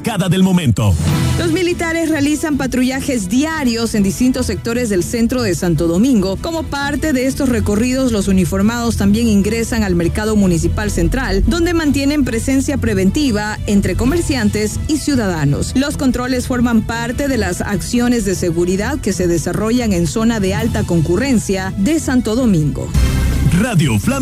destacada del momento. Los militares realizan patrullajes diarios en distintos sectores del centro de Santo Domingo. Como parte de estos recorridos, los uniformados también ingresan al mercado municipal central, donde mantienen presencia preventiva entre comerciantes y ciudadanos. Los controles forman parte de las acciones de seguridad que se desarrollan en zona de alta concurrencia de Santo Domingo. Radio